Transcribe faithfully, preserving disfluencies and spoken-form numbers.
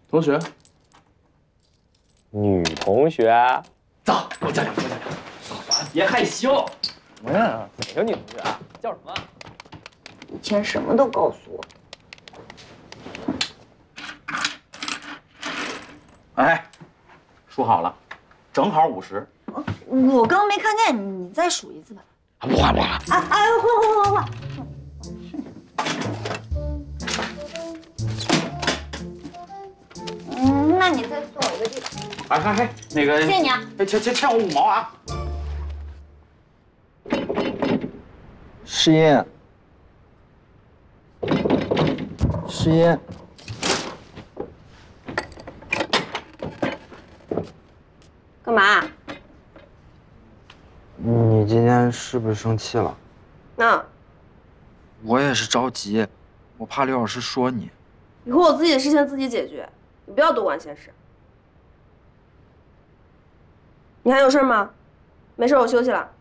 同学， 女同学， 走，给我叫两个，叫两个。走吧，别害羞。 什么呀？哪个女同学啊？叫什么？ 以前什么都告诉我。 哎，数好了，正好五十。 我刚没看见，你再数一次吧。 不画不画。 哎哎，画画画画。嗯，那你再送我一个地板。 哎哎哎，那个， 谢谢你啊。 哎，欠欠欠我五毛啊！ 诗音，诗音， 干嘛？ 你今天是不是生气了？ 那我也是着急，我怕刘老师说你。 以后我自己的事情自己解决，你不要多管闲事。你还有事吗？没事，我休息了。